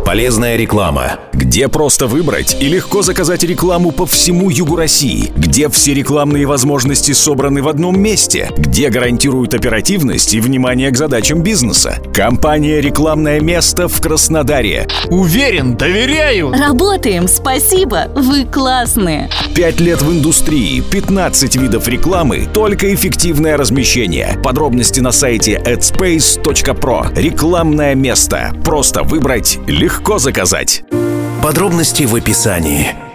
Полезная реклама. Где просто выбрать и легко заказать рекламу по всему югу России. Где все рекламные возможности собраны в одном месте. Где гарантируют оперативность и внимание к задачам бизнеса. Компания «Рекламное место» в Краснодаре. Уверен, доверяю. Работаем, спасибо, вы классные. 5 лет в индустрии, 15 видов рекламы, только эффективное размещение. Подробности на сайте adspace.pro. Рекламное место. Просто выбрать, легко заказать. Подробности в описании.